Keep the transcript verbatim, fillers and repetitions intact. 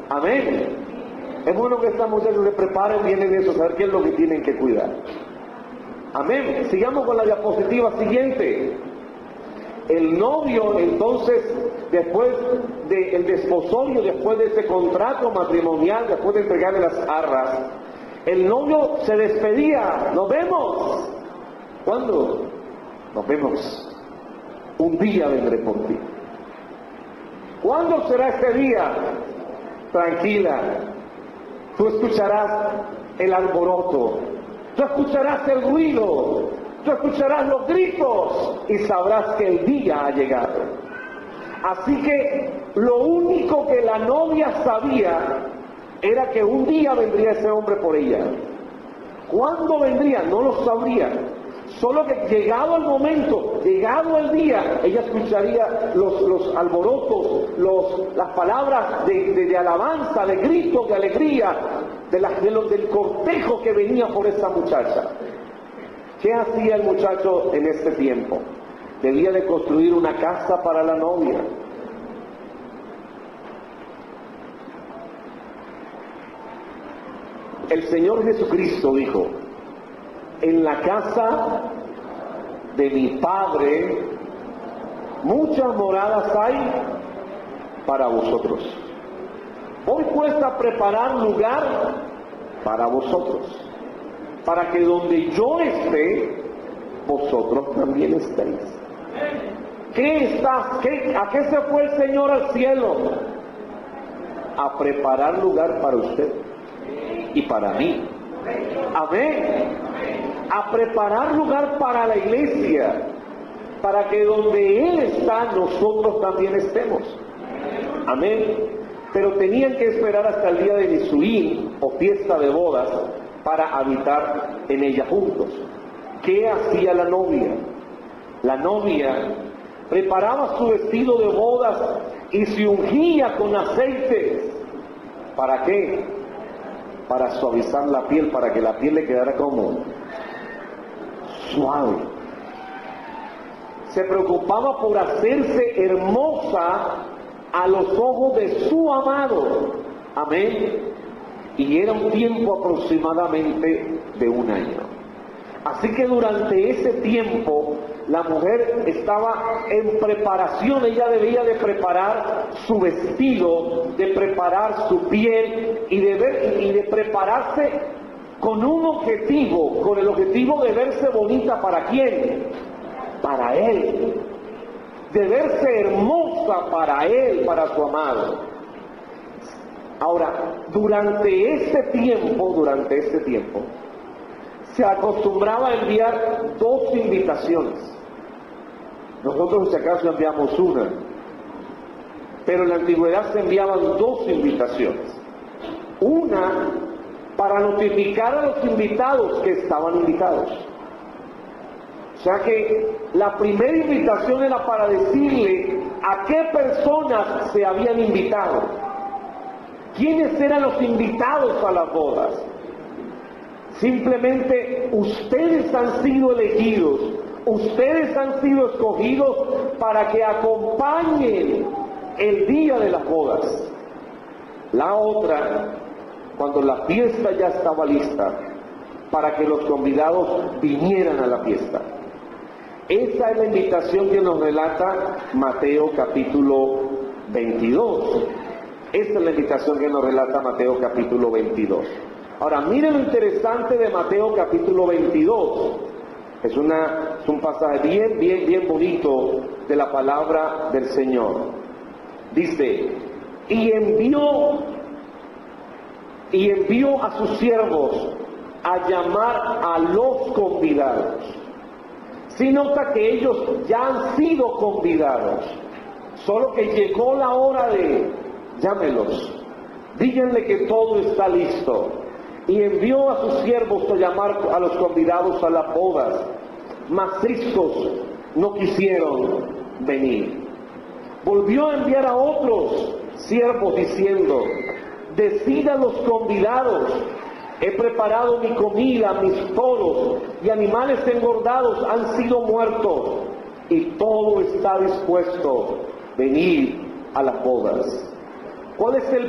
Amén. Es bueno que estas muchachas se preparen bien en eso, saber qué es lo que tienen que cuidar. Amén. Sigamos con la diapositiva siguiente. El novio, entonces, después del desposorio, después de ese contrato matrimonial, después de entregarle las arras, el novio se despedía. Nos vemos. ¿Cuándo? Nos vemos. Un día vendré por ti. ¿Cuándo será este día? Tranquila. Tú escucharás el alboroto. Tú escucharás el ruido. Tú escucharás los gritos y sabrás que el día ha llegado. Así que lo único que la novia sabía era que un día vendría ese hombre por ella. ¿Cuándo vendría? No lo sabría. Solo que llegado el momento, llegado el día, ella escucharía los, los alborotos, los, las palabras de, de, de alabanza, de gritos, de alegría, de la, de lo, del cortejo que venía por esa muchacha. ¿Qué hacía el muchacho en este tiempo? Debía de construir una casa para la novia. El Señor Jesucristo dijo: en la casa de mi Padre muchas moradas hay para vosotros. Voy pues a preparar lugar para vosotros, para que donde yo esté, vosotros también estéis. ¿Qué estás? ¿Qué, ¿A qué se fue el Señor al cielo? A preparar lugar para usted y para mí. Amén. A preparar lugar para la iglesia, para que donde Él está, nosotros también estemos. Amén. Pero tenían que esperar hasta el día de Nisuín, o fiesta de bodas, para habitar en ella juntos. ¿Qué hacía la novia? La novia preparaba su vestido de bodas y se ungía con aceite. ¿Para qué? Para suavizar la piel, para que la piel le quedara como suave. Se preocupaba por hacerse hermosa a los ojos de su amado. Amén. Y era un tiempo aproximadamente de un año. Así que durante ese tiempo la mujer estaba en preparación. Ella debía de preparar su vestido, de preparar su piel y de, ver, y de prepararse con un objetivo, con el objetivo de verse bonita. ¿Para quién? Para Él. De verse hermosa para Él, para su amado. Ahora, durante ese tiempo, durante ese tiempo, se acostumbraba a enviar dos invitaciones. Nosotros, si acaso, enviamos una, pero en la antigüedad se enviaban dos invitaciones. Una para notificar a los invitados que estaban invitados. O sea que la primera invitación era para decirle a qué personas se habían invitado. ¿Quiénes eran los invitados a las bodas? Simplemente ustedes han sido elegidos, ustedes han sido escogidos para que acompañen el día de las bodas. La otra, cuando la fiesta ya estaba lista, para que los convidados vinieran a la fiesta. Esa es la invitación que nos relata Mateo capítulo veintidós. Esta es la invitación que nos relata Mateo capítulo veintidós. Ahora, miren lo interesante de Mateo capítulo veintidós. Es, una, es un pasaje bien, bien, bien bonito de la palabra del Señor. Dice: y envió, y envió a sus siervos a llamar a los convidados. Si nota que ellos ya han sido convidados, solo que llegó la hora de llámelos, díganle que todo está listo. Y envió a sus siervos a llamar a los convidados a las bodas, mas estos no quisieron venir. Volvió a enviar a otros siervos diciendo: decid a los convidados, he preparado mi comida, mis toros y animales engordados han sido muertos, y todo está dispuesto, venid a las bodas. ¿Cuál es el